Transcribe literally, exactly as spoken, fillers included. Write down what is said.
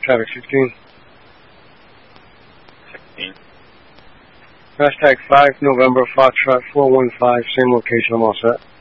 Traffic sixteen. sixteen. Hashtag five November Foxtrot four one five, same location, I'm all set.